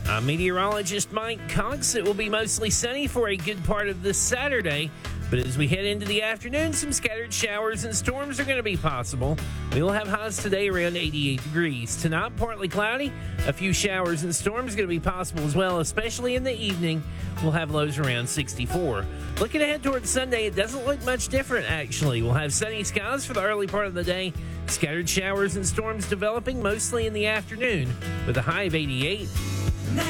I'm meteorologist Mike Cox. It will be mostly sunny for a good part of this Saturday. But as we head into the afternoon, some scattered showers and storms are going to be possible. We will have highs today around 88 degrees. Tonight, partly cloudy. A few showers and storms going to be possible as well, especially in the evening. We'll have lows around 64. Looking ahead towards Sunday, it doesn't look much different, actually. We'll have sunny skies for the early part of the day. Scattered showers and storms developing mostly in the afternoon with a high of 88.